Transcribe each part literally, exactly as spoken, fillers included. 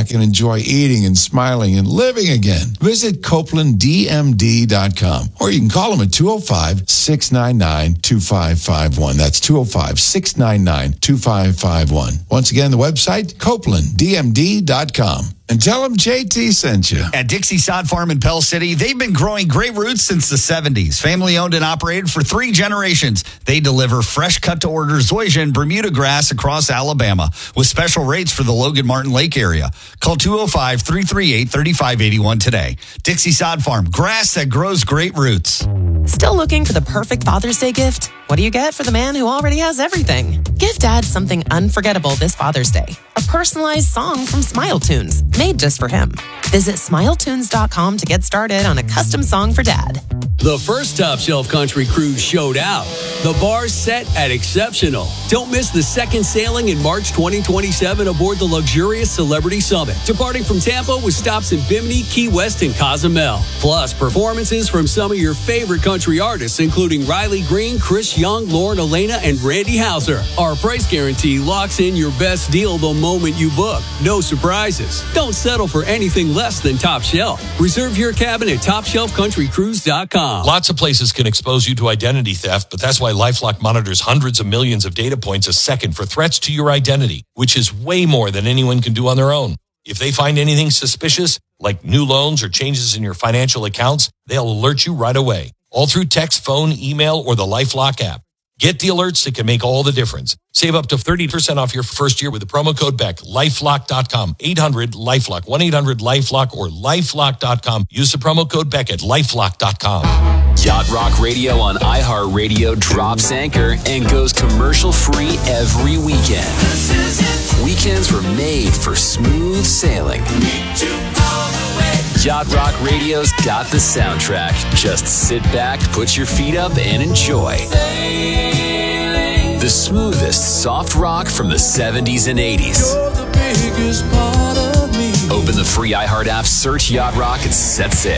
back and enjoy eating and smiling and living again. Visit Copeland D M D dot com or you can call them at two oh five, six nine nine, two five five one. That's two oh five, six nine nine, two five five one. Once again, the website, Copeland D M D dot com. And tell them J T sent you. At Dixie Sod Farm in Pell City, they've been growing great roots since the seventies. Family owned and operated for three generations. They deliver fresh cut to order zoysia and Bermuda grass across Alabama with special rates for the Logan Martin Lake area. Call two oh five, three three eight, three five eight one today. Dixie Sod Farm, grass that grows great roots. Still looking for the perfect Father's Day gift? What do you get for the man who already has everything? Give Dad something unforgettable this Father's Day. A personalized song from Smile Tunes, made just for him. Visit smile tunes dot com to get started on a custom song for Dad. The first Top Shelf Country Cruise showed out. The bar's set at exceptional. Don't miss the second sailing in March twenty twenty-seven aboard the luxurious Celebrity Summit, departing from Tampa with stops in Bimini, Key West, and Cozumel. Plus, performances from some of your favorite country artists, including Riley Green, Chris Young, Lauren Elena, and Randy Houser. Our price guarantee locks in your best deal the moment you book. No surprises. Don't settle for anything less than Top Shelf. Reserve your cabin at top shelf country cruise dot com. Lots of places can expose you to identity theft, but that's why LifeLock monitors hundreds of millions of data points a second for threats to your identity, which is way more than anyone can do on their own. If they find anything suspicious, like new loans or changes in your financial accounts, they'll alert you right away, all through text, phone, email, or the LifeLock app. Get the alerts that can make all the difference. Save up to thirty percent off your first year with the promo code Beck. lifelock dot com. eight hundred LifeLock. one eight hundred LifeLock or lifelock dot com. Use the promo code Beck at lifelock dot com. Yacht Rock Radio on iHeartRadio drops anchor and goes commercial free every weekend. Weekends were made for smooth sailing. Yacht Rock Radio's got the soundtrack. Just sit back, put your feet up, and enjoy. The smoothest soft rock from the seventies and eighties. Open the free iHeart app, search Yacht Rock, and set sail.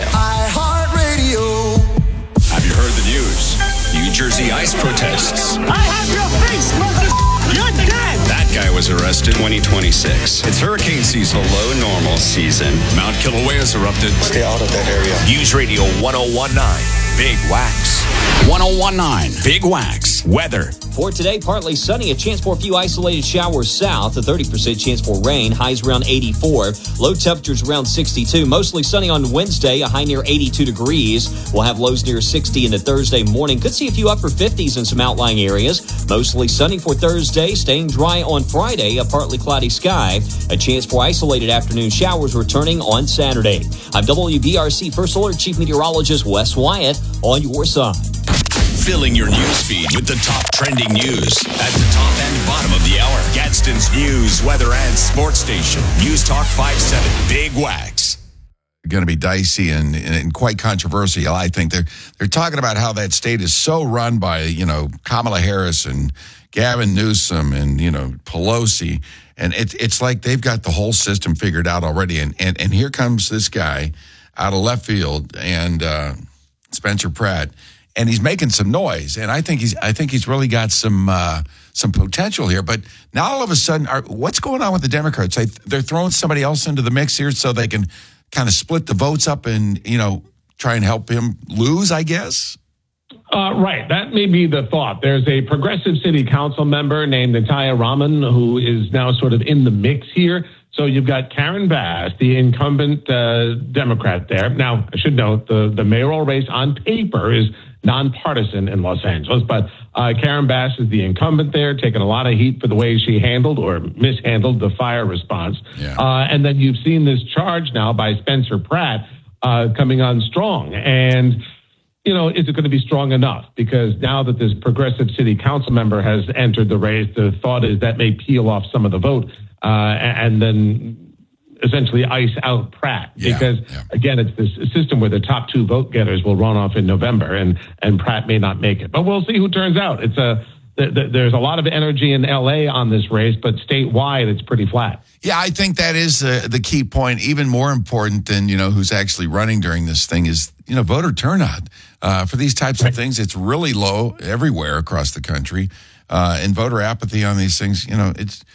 iHeartRadio. Have you heard the news? New Jersey ICE protests. I have your face, mother. You're dead. That guy was arrested twenty twenty-six. It's hurricane season, low normal season. Mount Kilauea's erupted. Stay out of that area. News Radio one oh one nine, Big Wax. one oh one nine, Big Wax. Weather. For today, partly sunny, a chance for a few isolated showers south, a thirty percent chance for rain, highs around eighty-four, low temperatures around sixty-two, mostly sunny on Wednesday, a high near eighty-two degrees. We'll have lows near sixty into Thursday morning. Could see a few upper fifties in some outlying areas. Mostly sunny for Thursday, staying dry on Friday, a partly cloudy sky, a chance for isolated afternoon showers returning on Saturday. I'm W B R C First Alert Chief Meteorologist Wes Wyatt on your side. Filling your news feed with the top trending news at the top and bottom of the hour. Gadsden's news, weather, and sports station. News Talk five seven, Big Wax. Going to be dicey and, and quite controversial. I think they're they're talking about how that state is so run by, you know, Kamala Harris and Gavin Newsom and, you know, Pelosi. And it, it's like they've got the whole system figured out already. And and, and here comes this guy out of left field and uh, Spencer Pratt. And he's making some noise, and I think he's I think he's really got some uh, some potential here. But now all of a sudden, are, what's going on with the Democrats? They, they're throwing somebody else into the mix here so they can kind of split the votes up and, you know, try and help him lose, I guess. Uh, right. That may be the thought. There's a progressive city council member named Natalia Raman who is now sort of in the mix here. So you've got Karen Bass, the incumbent uh, Democrat there. Now, I should note the, the mayoral race on paper is nonpartisan in Los Angeles, but uh, Karen Bass is the incumbent there, taking a lot of heat for the way she handled or mishandled the fire response. Yeah. Uh, and then you've seen this charge now by Spencer Pratt uh, coming on strong. And, you know, is it going to be strong enough? Because now that this progressive city council member has entered the race, the thought is that may peel off some of the vote uh, and then essentially ice out Pratt, yeah, because yeah. again, it's this system where the top two vote getters will run off in November, and and Pratt may not make it. But we'll see who turns out. It's a th- th- there's a lot of energy in L A on this race, but statewide, it's pretty flat. Yeah, I think that is uh, the key point. Even more important than, you know, who's actually running during this thing is, you know, voter turnout uh, for these types of things. It's really low everywhere across the country, uh, and voter apathy on these things. You know, it's.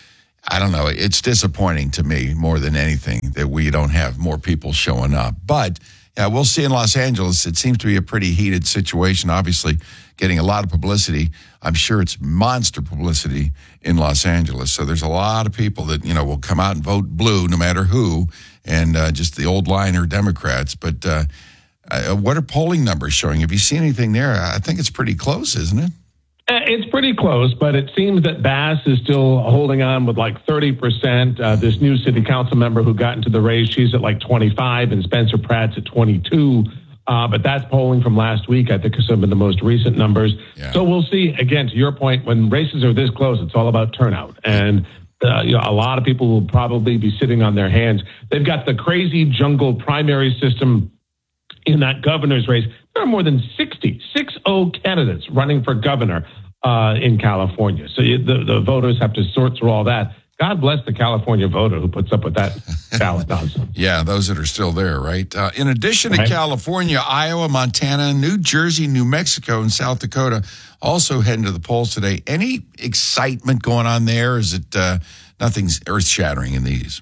I don't know. It's disappointing to me more than anything that we don't have more people showing up. But yeah, we'll see in Los Angeles. It seems to be a pretty heated situation, obviously getting a lot of publicity. I'm sure it's monster publicity in Los Angeles. So there's a lot of people that, you know, will come out and vote blue no matter who, and uh, just the old liner Democrats. But uh, uh, what are polling numbers showing? Have you seen anything there? I think it's pretty close, isn't it? It's pretty close, but it seems that Bass is still holding on with like thirty percent. Uh, this new city council member who got into the race, she's at like twenty-five, and Spencer Pratt's at twenty-two. Uh, but that's polling from last week. I think it's some of the most recent numbers. Yeah. So we'll see. Again, to your point, when races are this close, it's all about turnout. And uh, you know, a lot of people will probably be sitting on their hands. They've got the crazy jungle primary system in that governor's race. There are more than sixty, six oh candidates running for governor uh, in California. So you, the, the voters have to sort through all that. God bless the California voter who puts up with that ballot nonsense. Yeah, those that are still there, right? Uh, in addition to right. California, Iowa, Montana, New Jersey, New Mexico, and South Dakota also heading to the polls today. Any excitement going on there? Is it uh, nothing's earth-shattering in these?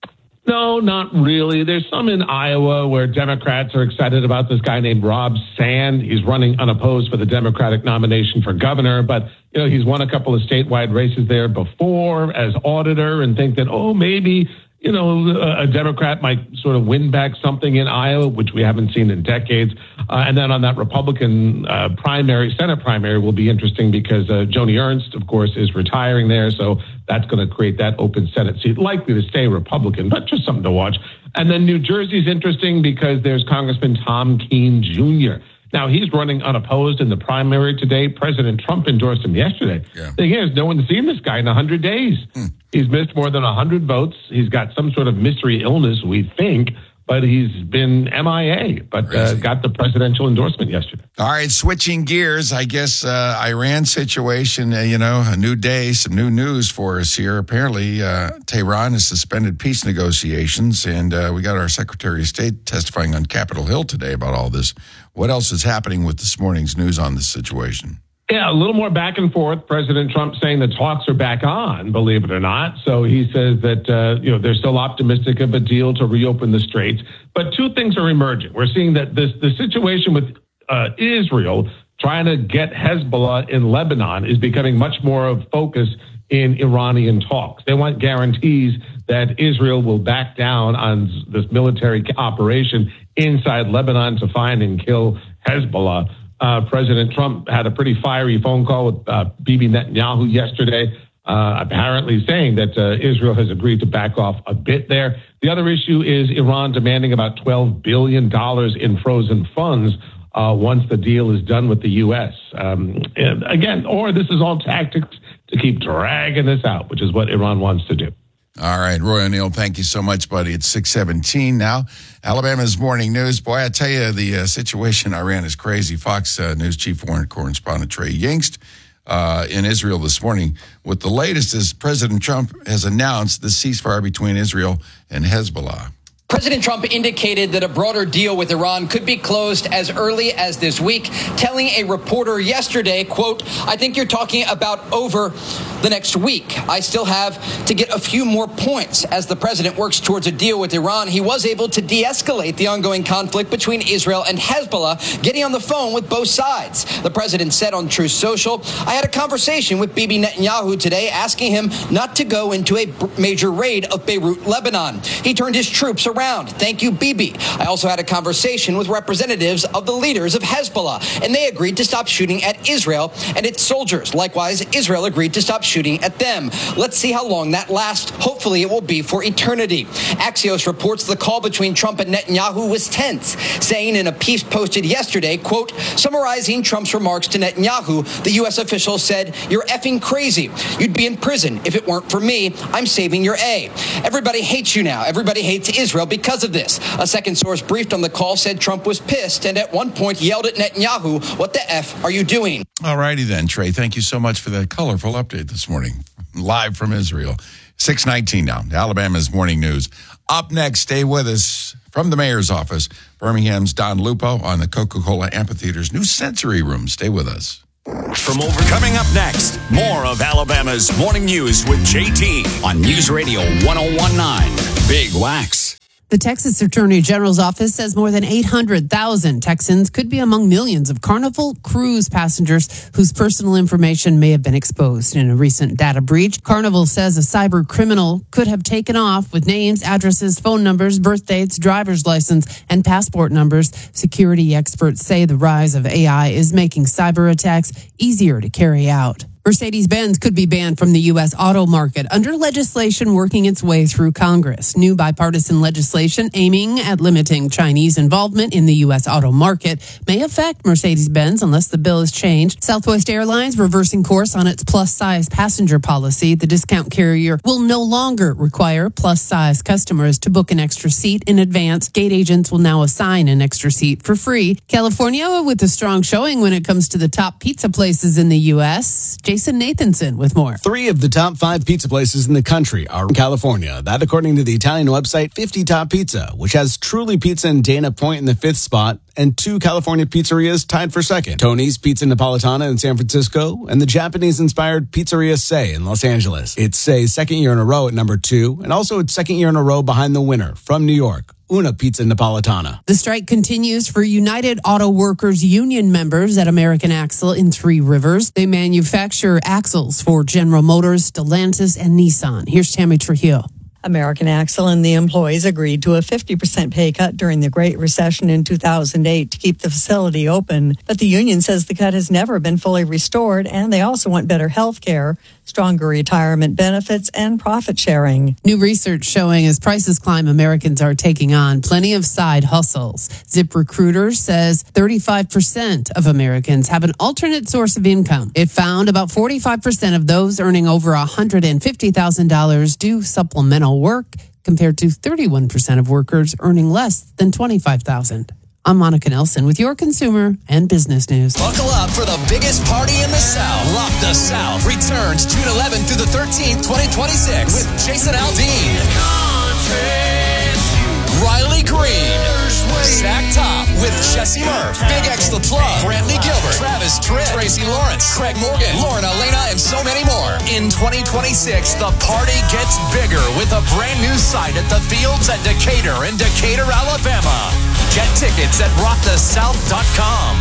No, not really. There's some in Iowa where Democrats are excited about this guy named Rob Sand. He's running unopposed for the Democratic nomination for governor, but you know, he's won a couple of statewide races there before as auditor, and think that, oh, maybe, you know, a Democrat might sort of win back something in Iowa, which we haven't seen in decades. Uh, and then on that Republican uh, primary, Senate primary will be interesting because uh, Joni Ernst, of course, is retiring there. So that's going to create that open Senate seat, likely to stay Republican, but just something to watch. And then New Jersey's interesting because there's Congressman Tom Keene Junior Now, he's running unopposed in the primary today. President Trump endorsed him yesterday. Yeah. The thing is, no one's seen this guy in one hundred days. Hmm. He's missed more than one hundred votes. He's got some sort of mystery illness, we think, but he's been M I A, but uh, got the presidential endorsement yesterday. All right, switching gears, I guess uh, Iran situation, uh, you know, a new day, some new news for us here. Apparently, uh, Tehran has suspended peace negotiations, and uh, we got our Secretary of State testifying on Capitol Hill today about all this. What else is happening with this morning's news on this situation? Yeah, a little more back and forth. President Trump saying the talks are back on, believe it or not. So he says that, uh, you know, they're still optimistic of a deal to reopen the straits. But two things are emerging. We're seeing that this the situation with uh, Israel trying to get Hezbollah in Lebanon is becoming much more of focus in Iranian talks. They want guarantees that Israel will back down on this military operation inside Lebanon to find and kill Hezbollah. Uh, President Trump had a pretty fiery phone call with uh, Bibi Netanyahu yesterday, uh, apparently saying that uh, Israel has agreed to back off a bit there. The other issue is Iran demanding about twelve billion dollars in frozen funds uh, once the deal is done with the U S. Um, and again, or this is all tactics to keep dragging this out, which is what Iran wants to do. All right, Roy O'Neill, thank you so much, buddy. It's six seventeen now. Alabama's Morning News. Boy, I tell you, the uh, situation in Iran is crazy. Fox uh, News chief foreign correspondent Trey Yingst uh, in Israel this morning. What the latest is President Trump has announced the ceasefire between Israel and Hezbollah. President Trump indicated that a broader deal with Iran could be closed as early as this week, telling a reporter yesterday, quote, I think you're talking about over the next week. I still have to get a few more points. As the president works towards a deal with Iran, he was able to de-escalate the ongoing conflict between Israel and Hezbollah, getting on the phone with both sides. The president said on Truth Social, I had a conversation with Bibi Netanyahu today, asking him not to go into a major raid of Beirut, Lebanon. He turned his troops around. Thank you, Bibi. I also had a conversation with representatives of the leaders of Hezbollah, and they agreed to stop shooting at Israel and its soldiers. Likewise, Israel agreed to stop shooting at them. Let's see how long that lasts. Hopefully, it will be for eternity. Axios reports the call between Trump and Netanyahu was tense, saying in a piece posted yesterday, quote, summarizing Trump's remarks to Netanyahu, the U S official said, you're effing crazy. You'd be in prison if it weren't for me. I'm saving your A. Everybody hates you now. Everybody hates Israel because of this. A second source briefed on the call said Trump was pissed and at one point yelled at Netanyahu, what the F are you doing? All righty then, Trey. Thank you so much for that colorful update this morning. Live from Israel. six nineteen now. Alabama's Morning News. Up next, stay with us from the mayor's office. Birmingham's Don Lupo on the Coca-Cola Amphitheater's new sensory room. Stay with us. From over coming up next, more of Alabama's morning news with J T on News Radio one oh one nine Big Wax. The Texas Attorney General's office says more than eight hundred thousand Texans could be among millions of Carnival cruise passengers whose personal information may have been exposed in a recent data breach. Carnival says a cyber criminal could have taken off with names, addresses, phone numbers, birth dates, driver's license, and passport numbers. Security experts say the rise of A I is making cyber attacks easier to carry out. Mercedes-Benz could be banned from the U S auto market under legislation working its way through Congress. New bipartisan legislation aiming at limiting Chinese involvement in the U S auto market may affect Mercedes-Benz unless the bill is changed. Southwest Airlines reversing course on its plus-size passenger policy. The discount carrier will no longer require plus-size customers to book an extra seat in advance. Gate agents will now assign an extra seat for free. California with a strong showing when it comes to the top pizza places in the U S Jason Nathanson with more. Three of the top five pizza places in the country are in California. That according to the Italian website fifty Top Pizza, which has Truly Pizza in Dana Point in the fifth spot, and two California pizzerias tied for second. Tony's Pizza Napolitana in San Francisco and the Japanese-inspired Pizzeria Sei in Los Angeles. It's Sei's second year in a row at number two, and also its second year in a row behind the winner from New York, Una Pizza Napolitana. The strike continues for United Auto Workers Union members at American Axle in Three Rivers. They manufacture axles for General Motors, Stellantis, and Nissan. Here's Tammy Trujillo. American Axle and the employees agreed to a fifty percent pay cut during the Great Recession in two thousand eight to keep the facility open. But the union says the cut has never been fully restored, and they also want better health care, stronger retirement benefits, and profit sharing. New research showing as prices climb, Americans are taking on plenty of side hustles. ZipRecruiter says thirty-five percent of Americans have an alternate source of income. It found about forty-five percent of those earning over one hundred fifty thousand dollars do supplemental work, compared to thirty-one percent of workers earning less than twenty-five thousand dollars. I'm Monica Nelson with your consumer and business news. Buckle up for the biggest party in the South. Rock the South returns June eleventh through the thirteenth, twenty twenty-six with Jason Aldean, Riley Green, Zach Top with Jesse Murph, Big X The Plug, Brantley Gilbert, Travis Tritt, Tracy Lawrence, Craig Morgan, Lauren Elena, and so many more. In twenty twenty-six, the party gets bigger with a brand new site at the Fields at Decatur in Decatur, Alabama. Get tickets at rock the south dot com.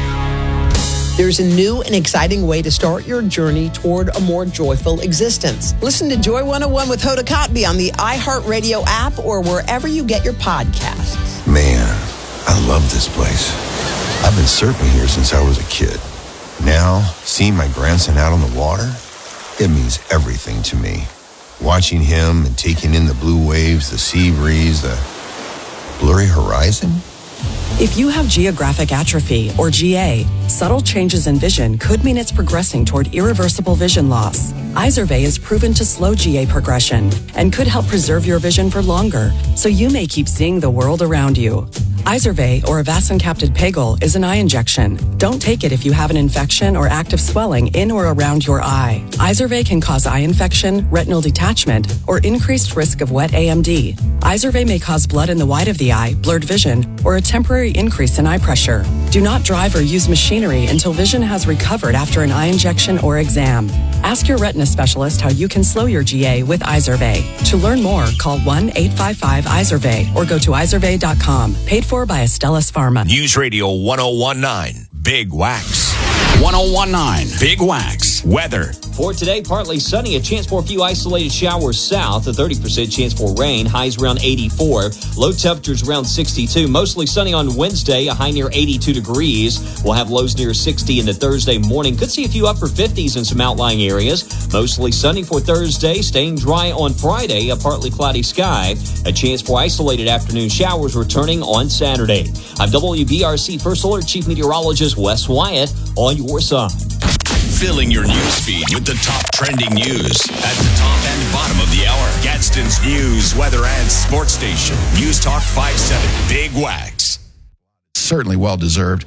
There's a new and exciting way to start your journey toward a more joyful existence. Listen to Joy one oh one with Hoda Kotb on the iHeartRadio app or wherever you get your podcasts. Man, I love this place. I've been surfing here since I was a kid. Now, seeing my grandson out on the water, it means everything to me. Watching him and taking in the blue waves, the sea breeze, the blurry horizon. If you have geographic atrophy, or G A, subtle changes in vision could mean it's progressing toward irreversible vision loss. Izervay is proven to slow G A progression and could help preserve your vision for longer, so you may keep seeing the world around you. Izervay, or avacincaptad pegol, is an eye injection. Don't take it if you have an infection or active swelling in or around your eye. Izervay can cause eye infection, retinal detachment, or increased risk of wet A M D. Izervay may cause blood in the white of the eye, blurred vision, or a temporary increase in eye pressure. Do not drive or use machinery until vision has recovered after an eye injection or exam. Ask your retina specialist how you can slow your G A with Izervay. To learn more, call one eight five five Izervay or go to izervay dot com. Paid for by Astellas Pharma. News Radio one oh one nine Big Wax. one oh one nine Big Wax. Weather. For today, partly sunny, a chance for a few isolated showers south, a thirty percent chance for rain, highs around eighty-four, low temperatures around sixty-two, mostly sunny on Wednesday, a high near eighty-two degrees. We'll have lows near sixty into Thursday morning. Could see a few upper fifties in some outlying areas. Mostly sunny for Thursday, staying dry on Friday, a partly cloudy sky. A chance for isolated afternoon showers returning on Saturday. I'm W B R C First Alert Chief Meteorologist Wes Wyatt on your side. Filling your news feed with the top trending news at the top and bottom of the hour. Gadsden's news, weather, and sports station. News Talk five seventy Big Wax. Certainly well deserved.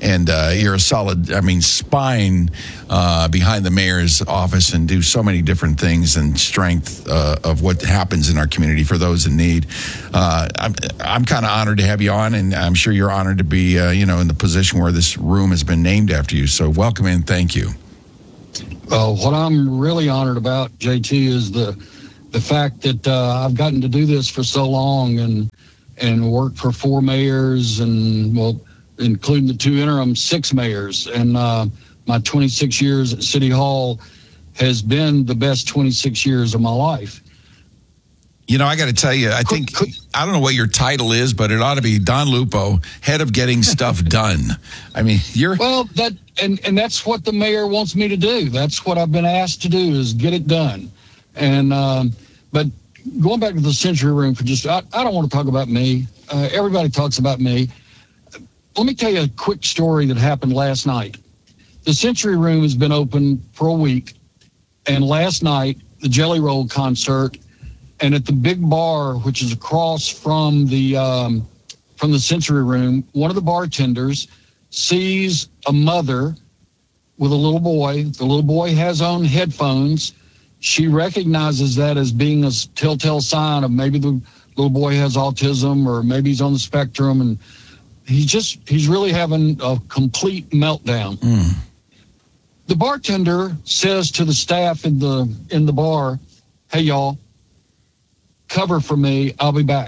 and uh, you're a solid, I mean, spine uh, behind the mayor's office and do so many different things and strength uh, of what happens in our community for those in need. Uh, I'm, I'm kind of honored to have you on, and I'm sure you're honored to be, uh, you know, in the position where this room has been named after you. So welcome and thank you. Uh, what I'm really honored about, J T, is the the fact that uh, I've gotten to do this for so long and and worked for four mayors and, well, including the two interim, six mayors. And uh, my twenty-six years at City Hall has been the best twenty-six years of my life. You know, I got to tell you, I think, I don't know what your title is, but it ought to be Don Lupo, head of getting stuff done. I mean, you're... Well, that and, and that's what the mayor wants me to do. That's what I've been asked to do, is get it done. And, um, but going back to the Century Room for just, I, I don't want to talk about me. Uh, everybody talks about me. Let me tell you a quick story that happened last night. The Century Room has been open for a week, and last night, the Jelly Roll concert, and at the big bar, which is across from the um, from the Century Room, one of the bartenders sees a mother with a little boy. The little boy has on headphones. She recognizes that as being a telltale sign of maybe the little boy has autism or maybe he's on the spectrum, and he's just he's really having a complete meltdown. Mm. The bartender says to the staff in the in the bar, "Hey, y'all, cover for me, I'll be back."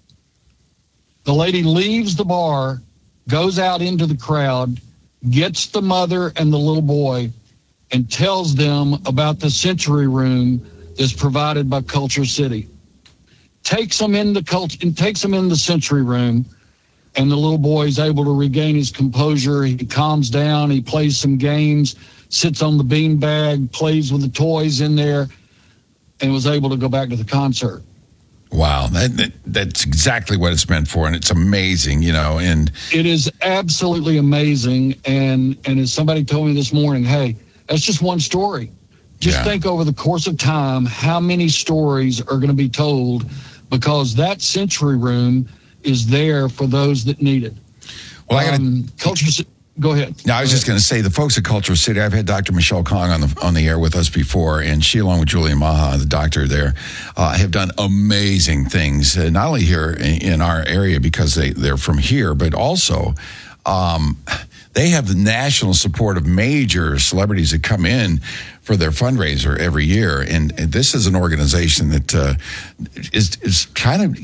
The lady leaves the bar, goes out into the crowd, gets the mother and the little boy, and tells them about the Century Room that's provided by Culture City. Takes them in the cult and takes them in the Century Room, and the little boy is able to regain his composure. He calms down, he plays some games, sits on the beanbag, plays with the toys in there, and was able to go back to the concert. Wow, that, that, that's exactly what it's meant for, and it's amazing, you know. And it is absolutely amazing. And and as somebody told me this morning, hey, that's just one story. Just yeah. think over the course of time how many stories are going to be told, because that Century Room is there for those that need it. Well, I got um, culture. Go ahead. No, I was Go just going to say, the folks at Culture City, I've had Doctor Michelle Kong on the on the air with us before, and she, along with Julian Maha, the doctor there, uh, have done amazing things, uh, not only here in, in our area because they, they're from here, but also um, they have the national support of major celebrities that come in for their fundraiser every year. And, and this is an organization that uh, is is kind of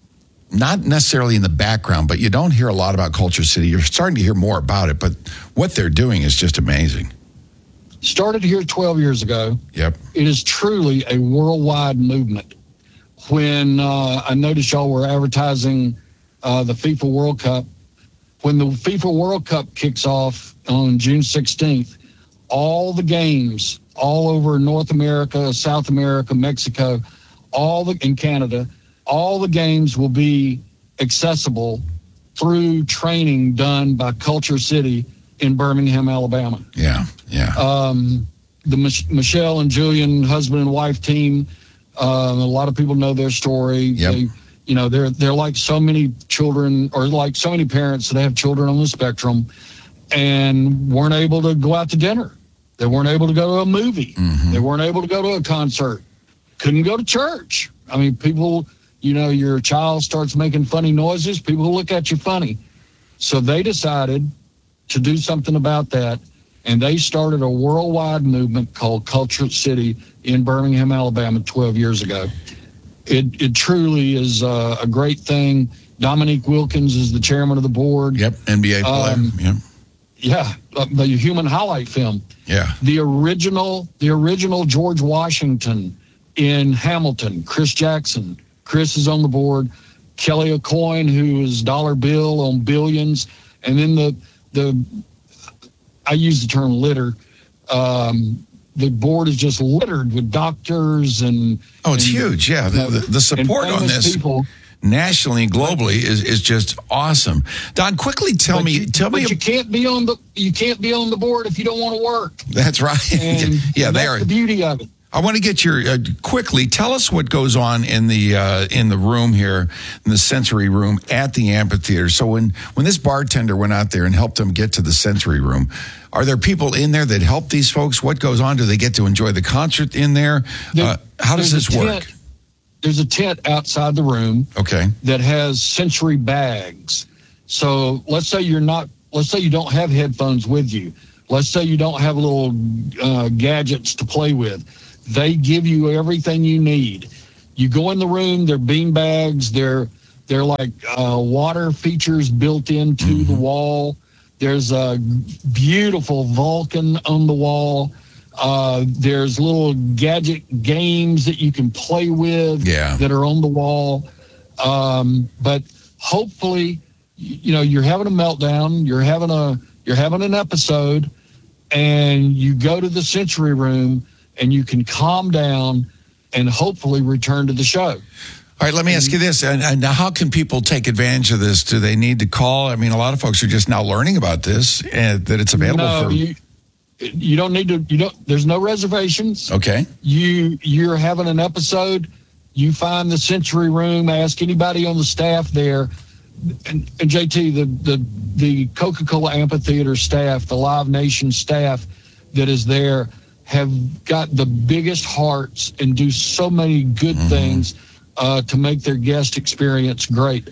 not necessarily in the background, but you don't hear a lot about Culture City. You're starting to hear more about it, but what they're doing is just amazing. Started here twelve years ago. Yep. It is truly a worldwide movement. When uh, I noticed y'all were advertising uh, the FIFA World Cup, when the FIFA World Cup kicks off on June sixteenth, all the games all over North America, South America, Mexico, all the in Canada, all the games will be accessible through training done by Culture City in Birmingham, Alabama. Yeah, yeah. Um, the Mich- Michelle and Julian husband and wife team, uh, a lot of people know their story. Yep. They, you know, they're they're like so many children, or like so many parents that have children on the spectrum, and weren't able to go out to dinner. They weren't able to go to a movie. Mm-hmm. They weren't able to go to a concert. Couldn't go to church. I mean, people. You know, your child starts making funny noises, people look at you funny. So they decided to do something about that, and they started a worldwide movement called Culture City in Birmingham, Alabama, twelve years ago. It it truly is uh, a great thing. Dominique Wilkins is the chairman of the board. Yep, N B A player. Um, yep. Yeah, uh, the Human Highlight film. Yeah. The original, the original George Washington in Hamilton, Chris Jackson. Chris is on the board. Kelly Aucoin, who is Dollar Bill on Billions. And then the, the I use the term litter. Um, the board is just littered with doctors and... Oh, it's and, huge, yeah. The, the, the support on this people. nationally and globally is, is just awesome. Don, quickly tell but me... You, tell but me. You can't be on the you can't be on the board if you don't want to work. That's right. And, yeah, and they that's are... the beauty of it. I want to get your uh, quickly tell us what goes on in the uh, in the room here, in the sensory room at the amphitheater. So when when this bartender went out there and helped them get to the sensory room, are there people in there that help these folks? What goes on? Do they get to enjoy the concert in there? there uh, how does this work? Tent, there's a tent outside the room. Okay. That has sensory bags. So let's say you're not. Let's say you don't have headphones with you. Let's say you don't have little uh, gadgets to play with. They give you everything you need. You go in the room, they're bean bags, they're they're like uh, water features built into mm-hmm. the wall. There's a beautiful Vulcan on the wall. Uh, there's little gadget games that you can play with yeah. that are on the wall. Um, but hopefully, you know, you're having a meltdown, you're having a you're having an episode, and you go to the sensory room and you can calm down and hopefully return to the show. All right, let me ask you this. And, and how can people take advantage of this? Do they need to call? I mean, a lot of folks are just now learning about this and that it's available no, for... You, you don't need to, you don't, there's no reservations. Okay. You, you're having an episode, you find the sensory room, ask anybody on the staff there. And, and J T, the, the, the Coca-Cola Amphitheater staff, the Live Nation staff that is there, have got the biggest hearts and do so many good mm-hmm. things uh, to make their guest experience great.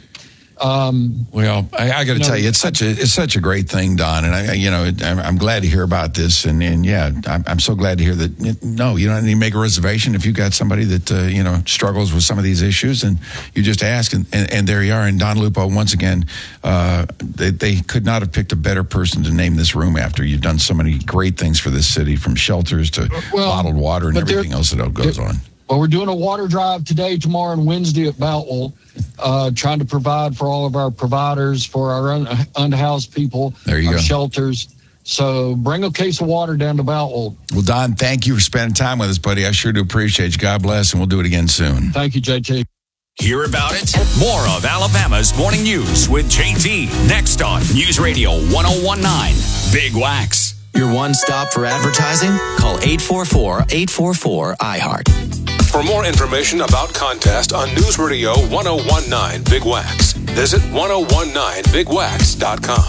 Um, well, I, I got to tell you, it's such a it's such a great thing, Don, and I, you know, I'm, I'm glad to hear about this, and, and yeah, I'm, I'm so glad to hear that. No, you don't need to make a reservation if you've got somebody that uh, you know struggles with some of these issues, and you just ask, and, and, and there you are. And Don Lupo, once again, uh, they, they could not have picked a better person to name this room after. You've done so many great things for this city, from shelters to well, bottled water and everything else that goes on. Well, we're doing a water drive today, tomorrow, and Wednesday at Boutwell, uh, trying to provide for all of our providers, for our un- unhoused people, there you our go. shelters. So bring a case of water down to Boutwell. Well, Don, thank you for spending time with us, buddy. I sure do appreciate you. God bless, and we'll do it again soon. Thank you, J T. Hear about it? More of Alabama's Morning News with J T next on News Radio one oh one point nine Big Wax. Your one stop for advertising? Call eight four four, eight four four, I heart. For more information about contest on News Radio one oh one point nine Big Wax, visit ten nineteen big wax dot com.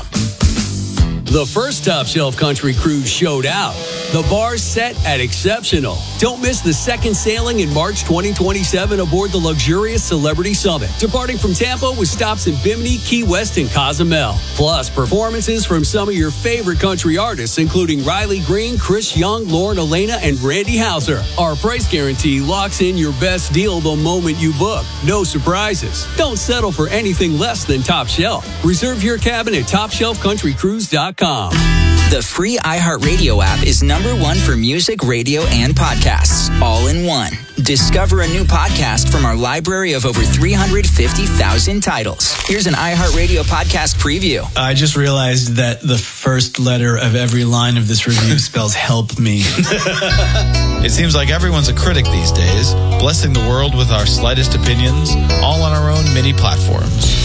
The first Top Shelf Country Cruise showed out. The bar's set at Exceptional. Don't miss the second sailing in March twenty twenty-seven aboard the luxurious Celebrity Summit, departing from Tampa with stops in Bimini, Key West, and Cozumel. Plus, performances from some of your favorite country artists, including Riley Green, Chris Young, Lauren Elena, and Randy Houser. Our price guarantee locks in your best deal the moment you book. No surprises. Don't settle for anything less than Top Shelf. Reserve your cabin at top shelf country cruise dot com. The free iHeartRadio app is number one for music, radio, and podcasts, all in one. Discover a new podcast from our library of over three hundred fifty thousand titles. Here's an iHeartRadio podcast preview. I just realized that the first letter of every line of this review spells help me. It seems like everyone's a critic these days, blessing the world with our slightest opinions, all on our own mini platforms.